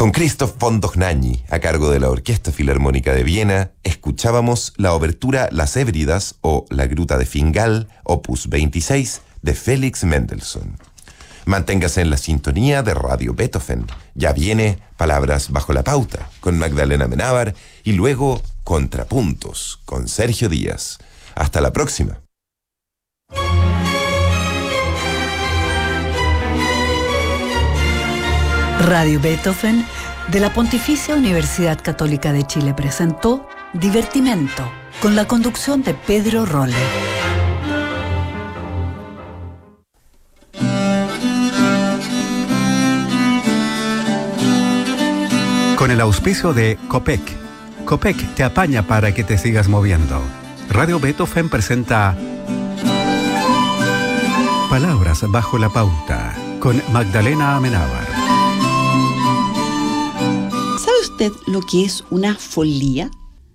Con Christoph von Dohnanyi, a cargo de la Orquesta Filarmónica de Viena, escuchábamos la obertura Las Hébridas o La Gruta de Fingal, opus 26, de Félix Mendelssohn. Manténgase en la sintonía de Radio Beethoven. Ya viene Palabras bajo la pauta, con Magdalena Amenábar, y luego Contrapuntos, con Sergio Díaz. Hasta la próxima. Radio Beethoven de la Pontificia Universidad Católica de Chile presentó Divertimento, con la conducción de Pedro Rolle. Con el auspicio de Copec. Copec te apaña para que te sigas moviendo. Radio Beethoven presenta Palabras bajo la pauta, con Magdalena Amenábar. ¿Sabe usted lo que es una folía?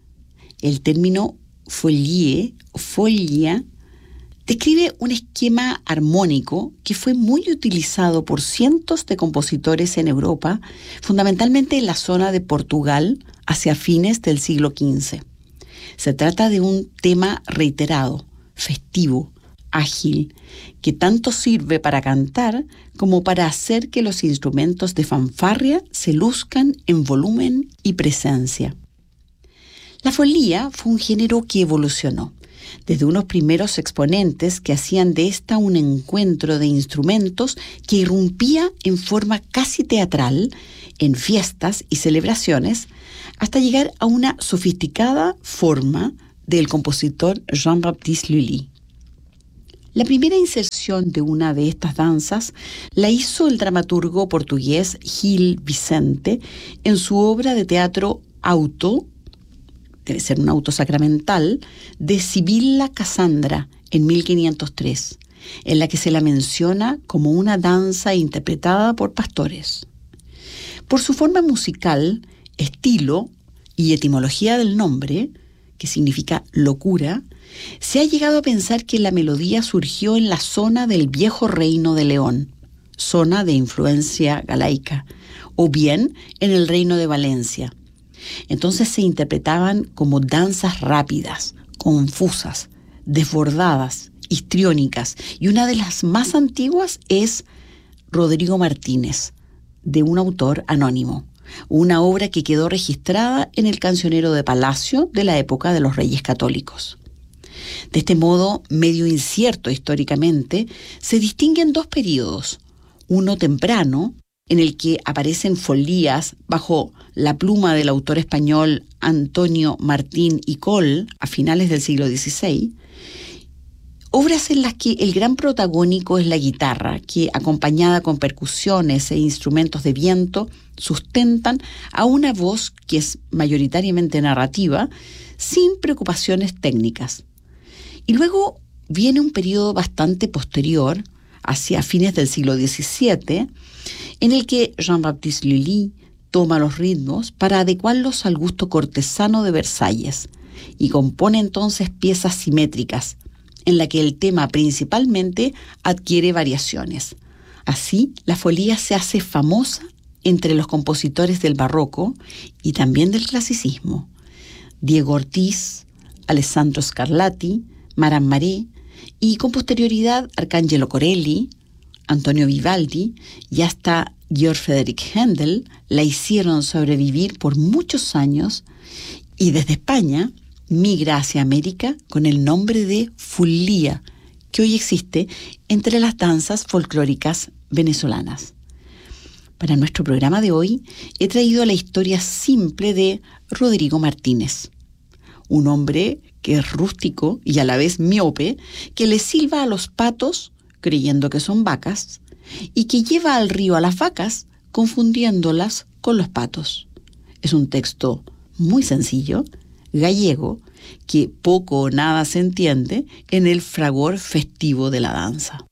El término folie o folia describe un esquema armónico que fue muy utilizado por cientos de compositores en Europa, fundamentalmente en la zona de Portugal, hacia fines del siglo XV. Se trata de un tema reiterado, festivo, ágil, que tanto sirve para cantar como para hacer que los instrumentos de fanfarria se luzcan en volumen y presencia. La folía fue un género que evolucionó, desde unos primeros exponentes que hacían de esta un encuentro de instrumentos que irrumpía en forma casi teatral en fiestas y celebraciones, hasta llegar a una sofisticada forma del compositor Jean-Baptiste Lully. La primera inserción de una de estas danzas la hizo el dramaturgo portugués Gil Vicente en su obra de teatro Auto, debe ser un auto sacramental, de Sibila Cassandra en 1503, en la que se la menciona como una danza interpretada por pastores. Por su forma musical, estilo y etimología del nombre, que significa locura, se ha llegado a pensar que la melodía surgió en la zona del viejo reino de León, zona de influencia galaica, o bien en el reino de Valencia. Entonces se interpretaban como danzas rápidas, confusas, desbordadas, histriónicas, y una de las más antiguas es Rodrigo Martínez, de un autor anónimo, una obra que quedó registrada en el Cancionero de Palacio de la época de los Reyes Católicos. De este modo, medio incierto históricamente, se distinguen dos períodos, uno temprano, en el que aparecen folías bajo la pluma del autor español Antonio Martín y Coll a finales del siglo XVI, obras en las que el gran protagónico es la guitarra, que acompañada con percusiones e instrumentos de viento sustentan a una voz que es mayoritariamente narrativa, sin preocupaciones técnicas. Y luego viene un periodo bastante posterior, hacia fines del siglo XVII, en el que Jean-Baptiste Lully toma los ritmos para adecuarlos al gusto cortesano de Versalles y compone entonces piezas simétricas, en la que el tema principalmente adquiere variaciones. Así, la folía se hace famosa entre los compositores del barroco y también del clasicismo. Diego Ortiz, Alessandro Scarlatti, Maran Maré y con posterioridad Arcangelo Corelli, Antonio Vivaldi y hasta Georg Friedrich Händel la hicieron sobrevivir por muchos años y desde España migra hacia América con el nombre de Fulía, que hoy existe entre las danzas folclóricas venezolanas. Para nuestro programa de hoy he traído la historia simple de Rodrigo Martínez, un hombre que es rústico y a la vez miope, que le silba a los patos creyendo que son vacas y que lleva al río a las vacas confundiéndolas con los patos. Es un texto muy sencillo, gallego, que poco o nada se entiende en el fragor festivo de la danza.